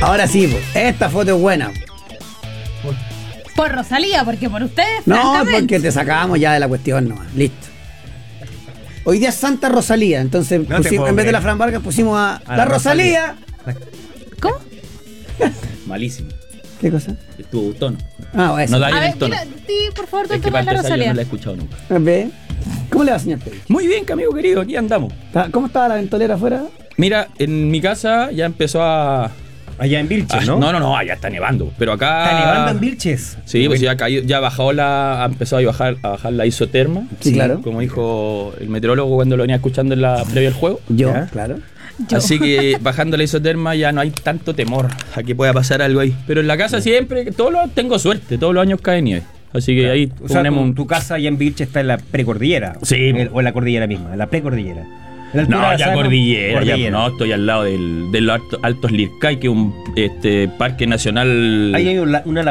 Ahora sí, po, esta foto es buena. Por Rosalía, porque por ustedes, No, francamente. porque te sacábamos ya de la cuestión nomás. Listo. Hoy día es Santa Rosalía, entonces No te puedo en vez de creer. la Fran Vargas pusimos a A la la Rosalía. ¿Cómo? Malísimo. ¿Qué cosa? Estuvo tono. Ah, eso. No da A bien ver, el tono. mira, di, por favor, tu Es que tono de para la empezar yo no Rosalía. la he escuchado nunca. Ve. ¿Cómo le va, señor Pérez? Muy bien, amigo querido, aquí andamos. ¿Cómo estaba la ventolera afuera? Mira, en mi casa ya empezó a... Allá en Vilches, ¿no? No, allá está nevando. Pero acá... ¿Está nevando en Vilches? Sí, pues ya cayó, ya bajó ha empezado a bajar la isoterma. Sí, claro. Como dijo el meteorólogo cuando lo venía escuchando en la previa del juego. Yo, Ya. claro. Yo. Así que bajando la isoterma ya no hay tanto temor a que pueda pasar algo ahí. Pero en la casa siempre, tengo suerte, todos los años cae nieve. Así que ahí O sea, ponemos tu casa allá en Vilches está en la precordillera. Sí. O en la cordillera misma, en la precordillera. En la altura No, de ya Cerro, cordillera, ya no, estoy al lado de los Altos Lircay, que es un parque nacional. Ahí hay una